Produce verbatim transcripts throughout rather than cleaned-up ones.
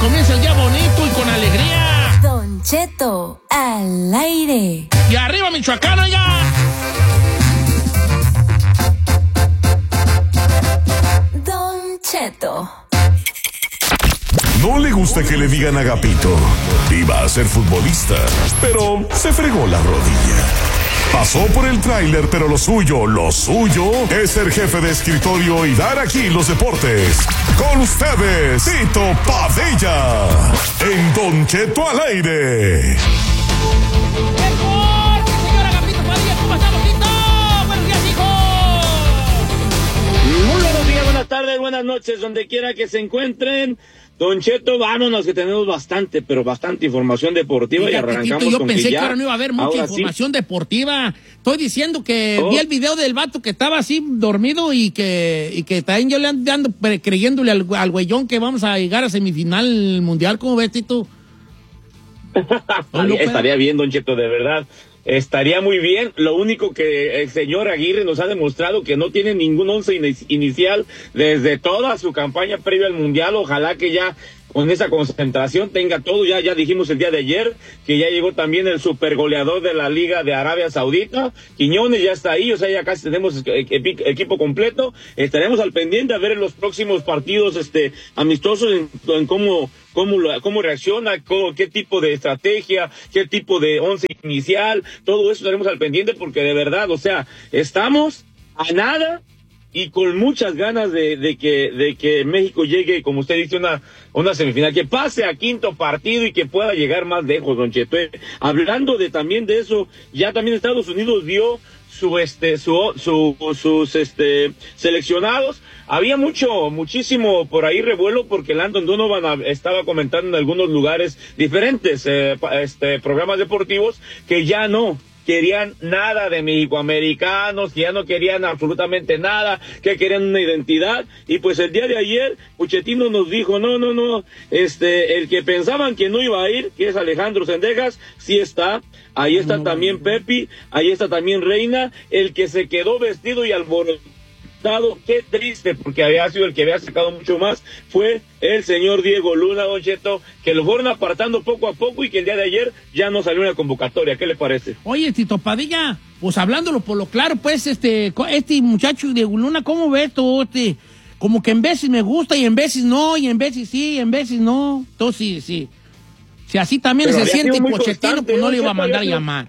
comience el día bonito y con alegría. Don Cheto al aire. Y arriba, Michoacán, oiga. Don Cheto. No le gusta que le digan Agapito. Iba a ser futbolista, pero se fregó la rodilla. Pasó por el tráiler, pero lo suyo, lo suyo es ser jefe de escritorio y dar aquí los deportes. Con ustedes, Tito Padilla, en Don Cheto al aire. Señor Agapito Padilla, ¿cómo estamos, Tito? Buenos días, hijo. Muy buenos días, buenas tardes, buenas noches, donde quiera que se encuentren. Don Cheto, vámonos, que tenemos bastante, pero bastante información deportiva. Fíjate, y arrancamos Tito, yo con pensé que, que ya, ahora no iba a haber mucha información sí. deportiva. Estoy diciendo que oh. vi el video del vato que estaba así dormido y que, y que también yo le ando creyéndole al, al güeyón que vamos a llegar a semifinal mundial. ¿Cómo ves, Tito? Estaría bien, Don Cheto, de verdad. Estaría muy bien. Lo único que el señor Aguirre nos ha demostrado que no tiene ningún once in- inicial desde toda su campaña previa al Mundial. Ojalá que ya con esa concentración tenga todo. Ya ya dijimos el día de ayer que ya llegó también el supergoleador de la Liga de Arabia Saudita. Quiñones ya está ahí, o sea, ya casi tenemos equi- equipo completo. Estaremos al pendiente a ver en los próximos partidos este amistosos en, en cómo cómo cómo reacciona, cómo, qué tipo de estrategia, qué tipo de once inicial, todo eso estaremos al pendiente porque de verdad, o sea, estamos a nada y con muchas ganas de, de que de que México llegue, como usted dice, una una semifinal, que pase a quinto partido y que pueda llegar más lejos, Don Cheto. Eh, hablando de también de eso, ya también Estados Unidos dio su este su su sus este seleccionados. Había mucho muchísimo por ahí revuelo porque Landon Donovan estaba comentando en algunos lugares diferentes eh, este programas deportivos que ya no querían nada de mexicoamericanos, que ya no querían absolutamente nada, que querían una identidad. Y pues el día de ayer Pochettino nos dijo, no, no, no, este, el que pensaban que no iba a ir, que es Alejandro Sendejas, sí está. Ahí está no, también no, no. Pepi, ahí está también Reina, el que se quedó vestido y alborotado. Qué triste, porque había sido el que había sacado mucho más, fue el señor Diego Luna, Don Cheto, que lo fueron apartando poco a poco y que el día de ayer ya no salió una convocatoria. ¿Qué le parece? Oye, Tito Padilla, pues hablándolo por lo claro, pues este este muchacho Diego Luna, ¿cómo ves tú? Este, como que en veces me gusta y en veces no, y en veces sí, y en veces no. Entonces, sí, sí. Si así también Pero se siente Pochettino, pues no le iba a mandar a llamar.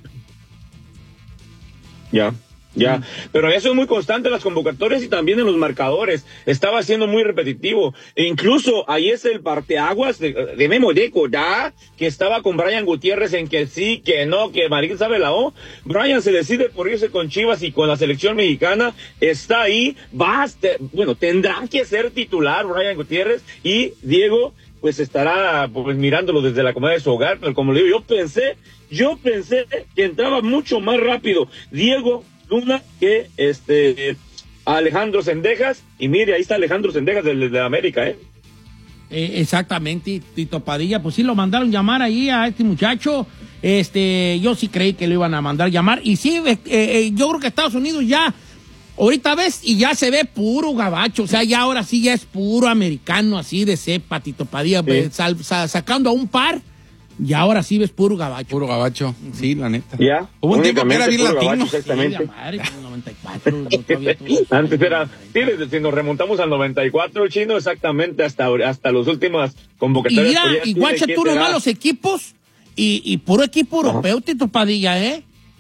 Ya. Ya, mm. pero eso es muy constante en las convocatorias y también en los marcadores. Estaba siendo muy repetitivo. E incluso ahí es el parteaguas de, de Memo Deco, ¿ya? Que estaba con Brian Gutiérrez en que sí, que no, que Marín sabe la O. Brian se decide por irse con Chivas y con la selección mexicana. Está ahí, va, te, bueno, tendrá que ser titular Brian Gutiérrez y Diego pues estará pues mirándolo desde la comodidad de su hogar. Pero como le digo, yo pensé, yo pensé que entraba mucho más rápido Diego Luna que este Alejandro Sendejas, y mire, ahí está Alejandro Sendejas de, de América, ¿eh? eh exactamente, Tito Padilla, pues sí lo mandaron llamar ahí a este muchacho. Este, yo sí creí que lo iban a mandar llamar, y sí, eh, eh, yo creo que Estados Unidos ya, ahorita ves, y ya se ve puro gabacho, o sea, ya ahora sí ya es puro americano, así de cepa, Tito Padilla, sí. pues, sal, sal, sacando a un par. Y ahora sí ves puro gabacho. Puro gabacho, sí, la neta. Ya. Hubo un tiempo que era bien latino. Gabacho, exactamente. Sí, madre, noventa y cuatro, Antes era, sí, si nos remontamos al noventa y cuatro, Chino, exactamente, hasta, hasta los últimos convocatorias. Y mira, y guacha tú nomás los equipos, y, y puro equipo europeo, uh-huh. Tito Padilla, ¿eh?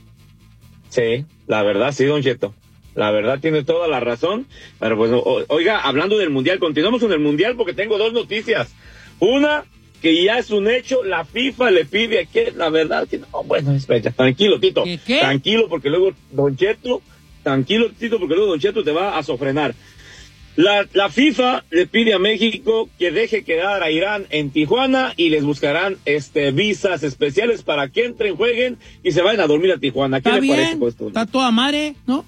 Sí, la verdad, sí, Don Cheto. La verdad, tiene toda la razón. Pero pues, o, oiga, hablando del Mundial, continuamos con el Mundial porque tengo dos noticias. Una, que ya es un hecho, la FIFA le pide a que, la verdad, que no, bueno, espera, tranquilo, Tito, ¿Qué, qué? tranquilo, porque luego Don Cheto, tranquilo, Tito, porque luego Don Cheto te va a sofrenar. La, la FIFA le pide a México que deje quedar a Irán en Tijuana y les buscarán este visas especiales para que entren, jueguen y se vayan a dormir a Tijuana. ¿Qué le bien, parece? Pues, está toda madre, ¿no?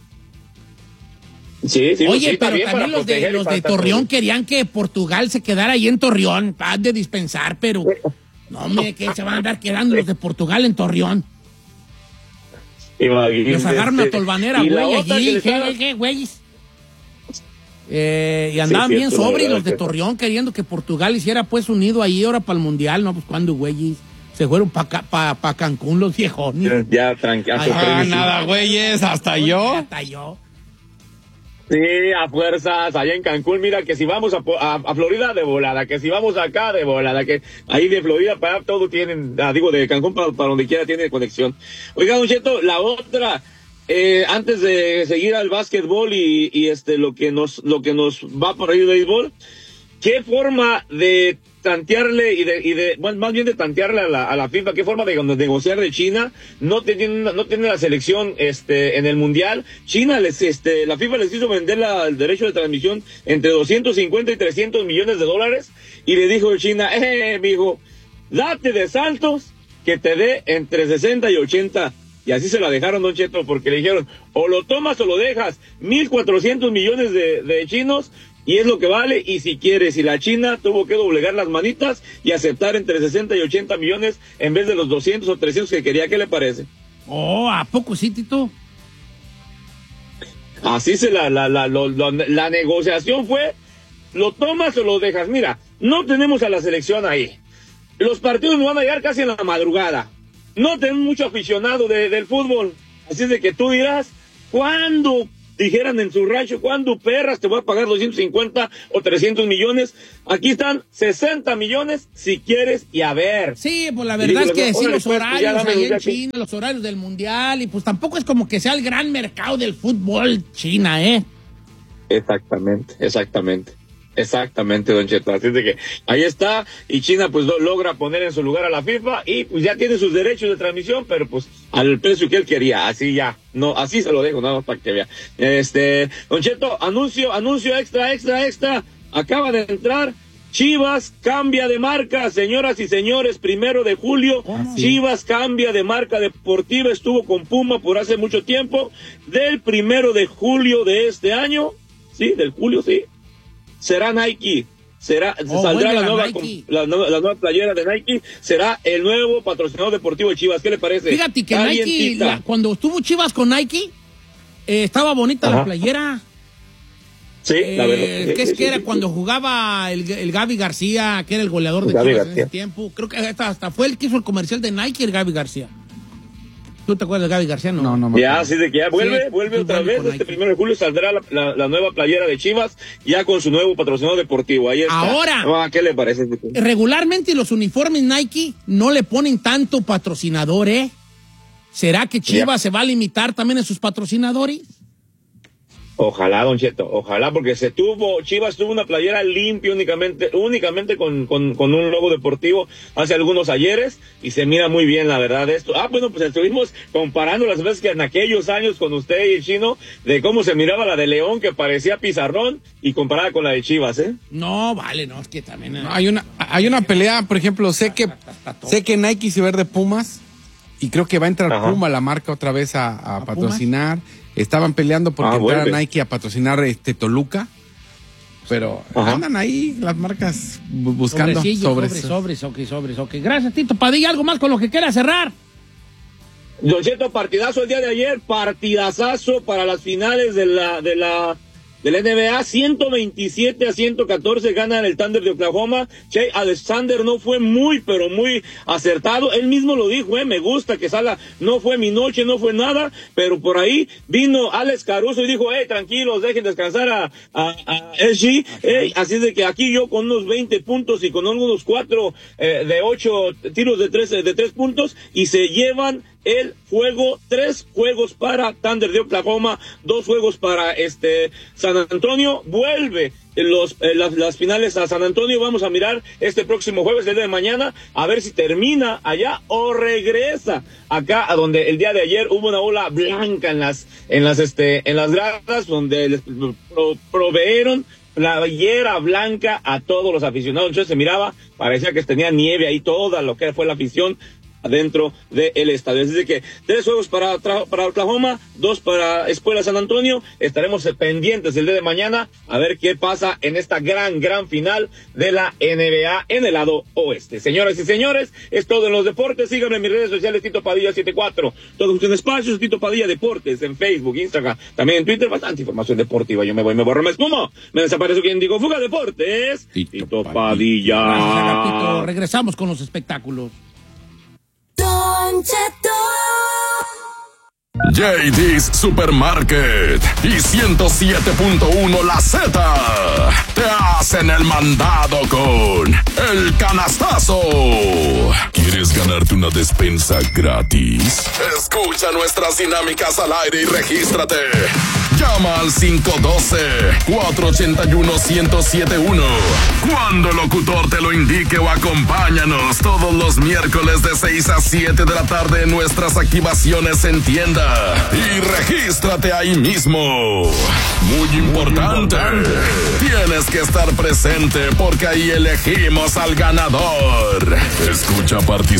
Sí, sí, Oye, sí, pero también los de, los de Torreón querían que Portugal se quedara ahí en Torreón, para de dispensar, pero no, hombre, que se van a andar quedando los de Portugal en Torreón. Imagínate. Los agarran a Tolvanera, güey, allí, ¿qué, qué, güey? Eh, y andaban sí, bien cierto, sobre los de que... Torreón queriendo que Portugal hiciera pues unido ahí ahora para el Mundial. No, pues cuando güeyes se fueron para pa, pa Cancún los viejones. Ya, tranquilo. Ah, nada, güeyes, hasta yo. Hasta yo. Sí, a fuerzas, allá en Cancún, mira que si vamos a, a, a Florida de volada, que si vamos acá de volada, que ahí de Florida para allá todo tienen, ah, digo, de Cancún para, para donde quiera tiene conexión. Oiga, Don Cheto, la otra, eh, antes de seguir al básquetbol y, y este, lo que nos, lo que nos va por ahí de béisbol, ¿qué forma de tantearle y de, y de, bueno, más bien de tantearle a la, a la FIFA, qué forma de, de negociar de China? No tiene, no tiene la selección, este, en el Mundial. China les, este, la FIFA les hizo vender la, el derecho de transmisión entre doscientos cincuenta y trescientos millones de dólares, y le dijo China, eh, mijo, date de saltos que te dé entre sesenta y ochenta. Y así se la dejaron, Don Cheto, porque le dijeron, o lo tomas o lo dejas, mil cuatrocientos millones de, de chinos, y es lo que vale, y si quieres, y la China tuvo que doblegar las manitas y aceptar entre sesenta y ochenta millones en vez de los doscientos o trescientos que quería. ¿Qué le parece? Oh, ¿a poco sí, Tito? Así se la, la, la, lo, lo, la negociación fue, lo tomas o lo dejas. Mira, no tenemos a la selección ahí. Los partidos nos van a llegar casi en la madrugada. No tenemos mucho aficionado de, del fútbol. Así es de que tú dirás, ¿cuándo? Dijeran en su rancho, ¿cuándo perras te voy a pagar doscientos cincuenta o trescientos millones? Aquí están sesenta millones si quieres, y a ver. Sí, pues la verdad es que sí, los horarios allá en China, los horarios del Mundial, y pues tampoco es como que sea el gran mercado del fútbol China, ¿eh? Exactamente, exactamente. Exactamente, Don Cheto. Así de que ahí está, y China pues lo, logra poner en su lugar a la FIFA, y pues ya tiene sus derechos de transmisión, pero pues al precio que él quería, así ya, no, así se lo dejo, nada más para que vea. Este, Don Cheto, anuncio, anuncio extra, extra, extra, acaba de entrar, Chivas cambia de marca, señoras y señores, primero de julio, Chivas cambia de marca deportiva, estuvo con Puma por hace mucho tiempo, del primero de julio de este año, sí, del julio, sí, será Nike, será, oh, saldrá bueno, la, nueva, la, nueva, la nueva playera de Nike, será el nuevo patrocinador deportivo de Chivas. ¿Qué le parece? Fíjate que Nike, la, cuando estuvo Chivas con Nike, eh, estaba bonita. Ajá. La playera. Sí, eh, la verdad. ¿Qué es sí, que sí, era sí, cuando sí. jugaba el, el Gaby García, que era el goleador de Gaby Chivas García. en ese tiempo? Creo que hasta, hasta fue el que hizo el comercial de Nike, el Gaby García. ¿Tú te acuerdas de Gaby García? No, no, no me Ya, así de que ya vuelve, sí, vuelve otra vez. Este primero de julio saldrá la, la, la nueva playera de Chivas, ya con su nuevo patrocinador deportivo. Ahí está. Ahora, ah, ¿qué le parece? Regularmente los uniformes Nike no le ponen tanto patrocinador, ¿eh? ¿Será que Chivas yeah. se va a limitar también en sus patrocinadores? Ojalá, Don Cheto, ojalá, porque se tuvo, Chivas tuvo una playera limpia únicamente, únicamente con, con, con un logo deportivo hace algunos ayeres, y se mira muy bien, la verdad, esto. Ah, bueno, pues estuvimos comparando las veces que en aquellos años con usted y el Chino, de cómo se miraba la de León, que parecía pizarrón, y comparada con la de Chivas, ¿eh? No, vale, no, es que también... No, hay una, hay una pelea, por ejemplo, sé que, sé que Nike se va a ver de Pumas, y creo que va a entrar Ajá. Puma, la marca, otra vez a, a, ¿A patrocinar. Pumas? Estaban peleando porque ah, entrara vuelve. Nike a patrocinar este Toluca, pero Ajá. andan ahí las marcas buscando sobres. Sobres, sobres, ok, sobres, ok. Gracias, Tito Padilla. ¿Algo más con lo que quiera cerrar? Don Cheto, partidazo el día de ayer, partidazazo para las finales de la de la de la N B A, ciento veintisiete a ciento catorce ganan el Thunder de Oklahoma. Shai Alexander no fue muy, pero muy acertado. Él mismo lo dijo, eh, me gusta que salga, no fue mi noche, no fue nada, pero por ahí vino Alex Caruso y dijo, hey, tranquilos, dejen descansar a, a, a S G. Hey, así de que aquí yo con unos veinte puntos y con algunos cuatro eh, de ocho tiros de tres, de tres puntos, y se llevan el juego, tres juegos para Thunder de Oklahoma, dos juegos para este San Antonio. Vuelve los eh, las, las finales a San Antonio. Vamos a mirar este próximo jueves, el día de mañana, a ver si termina allá o regresa acá, a donde el día de ayer hubo una ola blanca en las en las este en las gradas, donde les pro, proveeron playera blanca a todos los aficionados. Entonces se miraba, parecía que tenía nieve ahí, toda lo que fue la afición adentro del estadio. Así que tres juegos para, para Oklahoma, dos para Escuela San Antonio. Estaremos pendientes el día de mañana a ver qué pasa en esta gran, gran final de la N B A en el lado oeste. Señoras y señores, es todo en los deportes. Síganme en mis redes sociales, Tito Padilla setenta y cuatro. Todos en espacios, Tito Padilla Deportes, en Facebook, Instagram, también en Twitter. Bastante información deportiva. Yo me voy, me borro, me espumo. Me desaparezco quien digo Fuga Deportes. Tito, Tito Padilla. Gracias, regresamos con los espectáculos. Don Cheto. J D's Supermarket y ciento siete punto uno La Z te hacen el mandado con el canastazo. ¿Quieres ganarte una despensa gratis? Escucha nuestras dinámicas al aire y regístrate. Llama al cinco uno dos, cuatro ocho uno, uno cero siete uno. Cuando el locutor te lo indique o acompáñanos todos los miércoles de seis a siete de la tarde en nuestras activaciones en tienda. Y regístrate ahí mismo. Muy importante. Tienes que estar presente porque ahí elegimos al ganador. Escucha, participa.